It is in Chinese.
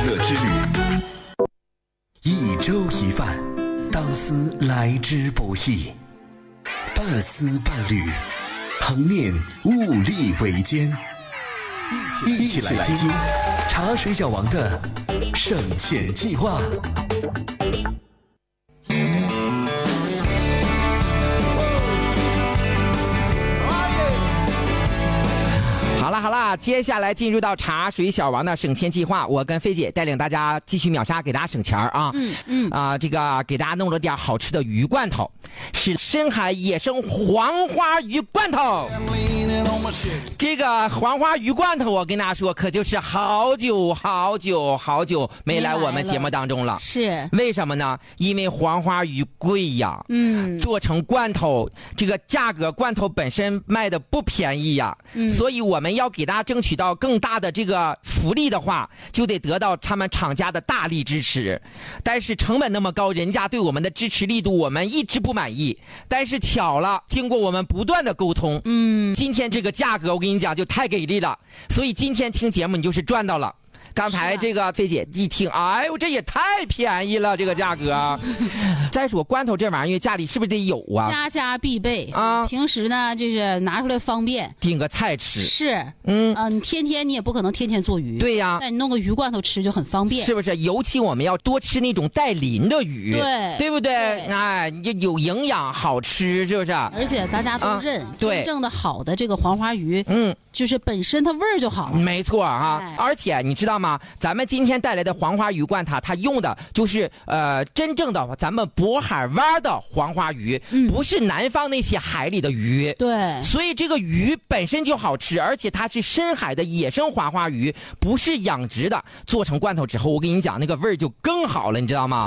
乐之旅。一粥一饭，当思来之不易；半丝半缕，恒念物力维艰。一起来听茶水小王的省钱计划。 好啦，接下来进入到茶水小王的省钱计划，我跟菲姐带领大家继续秒杀，给大家省钱啊！这个给大家弄了点好吃的鱼罐头，是深海野生黄花鱼罐头。这个黄花鱼罐头，我跟大家说，可就是好久没来我们节目当中了。 是为什么呢？因为黄花鱼贵呀，做成罐头，这个价格罐头本身卖的不便宜呀，所以我们要给大家争取到更大的这个福利的话，就得得到他们厂家的大力支持。但是成本那么高，人家对我们的支持力度我们一直不满意。但是巧了，经过我们不断的沟通，今天这个价格我跟你讲就太给力了，所以今天听节目你就是赚到了。刚才这个菲姐一听，哎呦，这也太便宜了，这个价格。再说罐头这玩意儿，家里是不是得有啊？ 家家必备啊！ 平时呢，就是拿出来方便， 订个菜吃。 是，你天天你也不可能天天做鱼。 对呀， 但你弄个鱼罐头吃就很方便， 是不是？尤其我们要多吃那种带鳞的鱼，对不对？哎，有营养，好吃，是不是？ 而且大家都认，真正的好的这个黄花鱼，就是本身它味儿就好。 没错哈，而且你知道吗？咱们今天带来的黄花鱼罐头，它用的就是真正的咱们渤海湾的黄花鱼，不是南方那些海里的鱼。 对， 所以这个鱼本身就好吃，而且它是深海的野生黄花鱼，不是养殖的。做成罐头之后，我跟你讲，那个味儿就更好了，你知道吗？